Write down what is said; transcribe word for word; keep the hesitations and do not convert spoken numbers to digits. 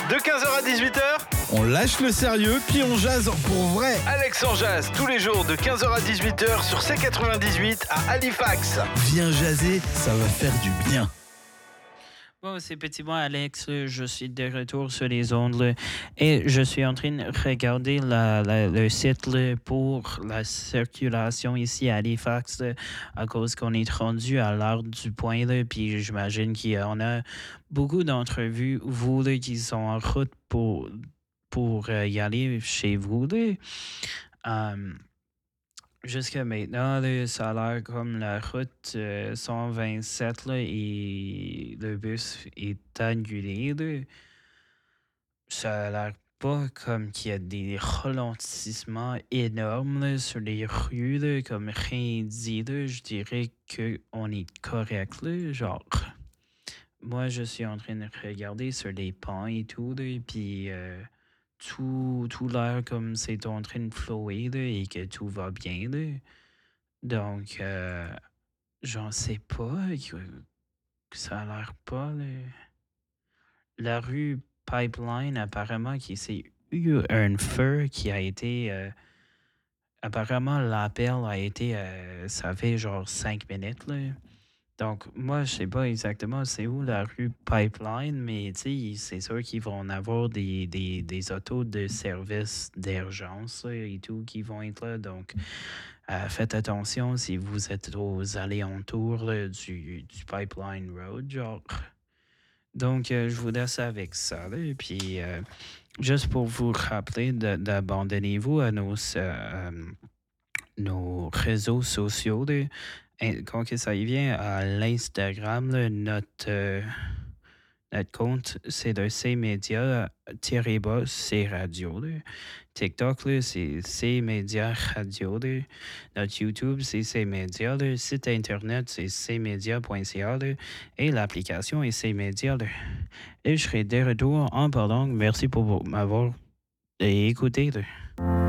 De quinze heures à dix-huit heures, On lâche le sérieux, puis on jase pour vrai. Alex en jazz tous les jours de quinze heures à dix-huit heures sur C quatre-vingt-dix-huit à Halifax. Viens jaser, ça va faire du bien. Bon, c'est petit moi, Alex. Je suis de retour sur les ondes là, et je suis en train de regarder la, la- le site là, pour la circulation ici à Halifax là, à cause qu'on est rendu à l'heure du point. Là, puis j'imagine qu'il y en a beaucoup d'entrevues, vous là, qui sont en route pour, pour euh, y aller chez vous. Là. Euh, Jusqu'à maintenant, là, ça a l'air comme la route euh, cent vingt-sept là, et le bus est annulé. Là. Ça a l'air pas comme qu'il y a des ralentissements énormes là, sur les rues, là, comme rien dit. Là. Je dirais qu'on est correct. Là, genre, moi, je suis en train de regarder sur les pans et tout, là, puis euh, tout, tout l'air comme c'est en train de flower là, et que tout va bien. Là. Donc, euh, j'en sais pas, que, que ça a l'air pas. Là. La rue Pipeline, apparemment, qui c'est eu un feu qui a été. euh, apparemment, l'appel a été. euh, ça fait genre cinq minutes. Là. Donc, moi, je sais pas exactement c'est où la rue Pipeline, mais tu sais, c'est sûr qu'ils vont en avoir des, des, des autos de service d'urgence là, et tout qui vont être là. Donc, euh, faites attention si vous êtes aux alentours là, du, du Pipeline Road, genre. Donc, euh, je vous laisse avec ça. Là, et puis, euh, juste pour vous rappeler de- d'abandonnez-vous à nos, euh, nos réseaux sociaux. Là. Et quand que ça y vient à l'Instagram, là, notre, euh, notre compte, c'est de C-Média, tiré bas, C Radio. Là. TikTok, là, c'est C-Média Radio. Là. Notre YouTube, c'est C-Média. Le site Internet, c'est c média point c a. Là. Et l'application est C-Média. Là. Et je serai de retour en parlant. Merci pour m'avoir écouté. Là.